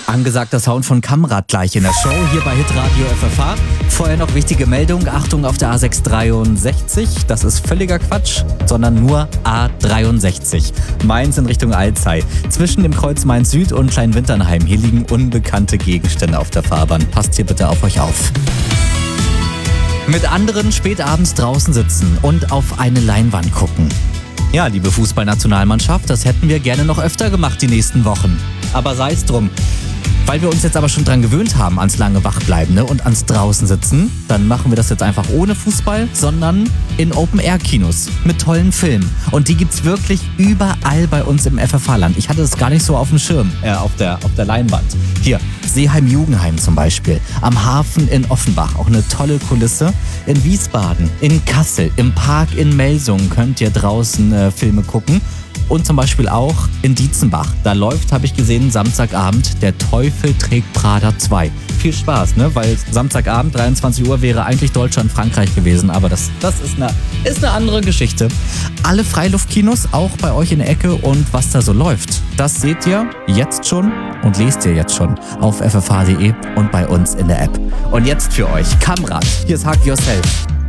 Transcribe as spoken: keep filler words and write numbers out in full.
Angesagter Sound von Kamrad gleich in der Show, hier bei Hitradio F F H. Vorher noch wichtige Meldung, Achtung auf der A sechs dreiundsechzig, das ist völliger Quatsch, sondern nur A dreiundsechzig. Mainz in Richtung Alzey. Zwischen dem Kreuz Mainz Süd und Kleinwinternheim, hier liegen unbekannte Gegenstände auf der Fahrbahn. Passt hier bitte auf euch auf. Mit anderen spät abends draußen sitzen und auf eine Leinwand gucken. Ja, liebe Fußballnationalmannschaft, das hätten wir gerne noch öfter gemacht die nächsten Wochen. Aber sei es drum. Weil wir uns jetzt aber schon dran gewöhnt haben, ans lange Wachbleiben, ne, und ans draußen sitzen, dann machen wir das jetzt einfach ohne Fußball, sondern in Open-Air-Kinos mit tollen Filmen. Und die gibt's wirklich überall bei uns im F F H-Land. Ich hatte das gar nicht so auf dem Schirm, äh, auf der, auf der Leinwand. Hier, Seeheim-Jugendheim zum Beispiel. Am Hafen in Offenbach, auch eine tolle Kulisse. In Wiesbaden, in Kassel, im Park in Melsungen könnt ihr draußen äh, Filme gucken. Und zum Beispiel auch in Dietzenbach. Da läuft, habe ich gesehen, Samstagabend Der Teufel trägt Prada zwei. Viel Spaß, ne? Weil Samstagabend, dreiundzwanzig Uhr, wäre eigentlich Deutschland-Frankreich gewesen. Aber das, das ist, eine, ist eine andere Geschichte. Alle Freiluftkinos, auch bei euch in der Ecke. Und was da so läuft, das seht ihr jetzt schon und lest ihr jetzt schon auf f f h punkt d e und bei uns in der App. Und jetzt für euch Kamrad. Hier ist Hug Yourself.